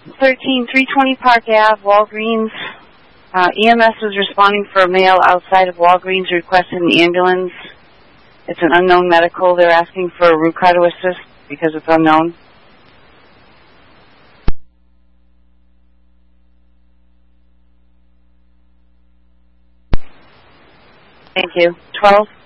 320 Park Ave, Walgreens. EMS is responding for a male outside of Walgreens requesting an ambulance. It's an unknown medical. They're asking for a root to assist because it's unknown. Thank you. 12.